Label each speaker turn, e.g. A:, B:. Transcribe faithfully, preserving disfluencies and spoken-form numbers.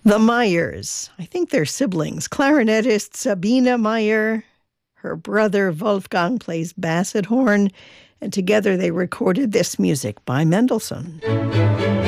A: The Meyers, I think they're siblings. Clarinetist Sabina Meyer, her brother Wolfgang plays basset horn, and together they recorded this music by Mendelssohn.